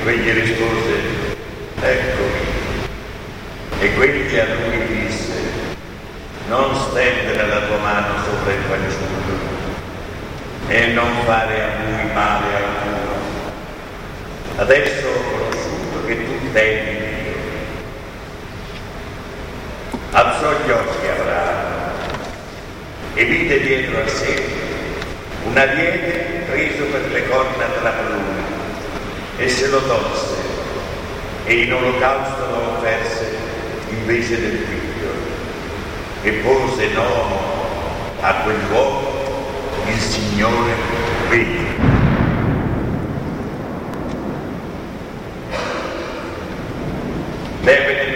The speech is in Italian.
Quegli rispose: eccomi. E quegli a lui disse: non stendere la tua mano sopra il fanciullo e non fare a lui male alcuno. Adesso ho conosciuto che tu temi Dio. Alzò gli occhi Abramo e vide dietro a sé un ariete preso per le corna della pruna e se lo tolse e in olocausto lo offerse invece del figlio e pose nome a quell'uomo il Signore vede. Deve